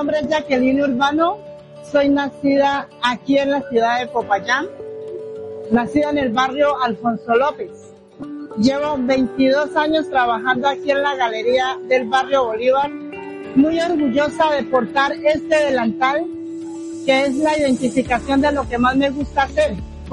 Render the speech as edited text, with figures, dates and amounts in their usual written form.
nombre es Jacqueline Urbano, soy nacida aquí en la ciudad de Popayán, nacida en el barrio Alfonso López. Llevo 22 años trabajando aquí en la galería del barrio Bolívar, muy orgullosa de portar este delantal, que es la identificación de lo que más me gusta hacer.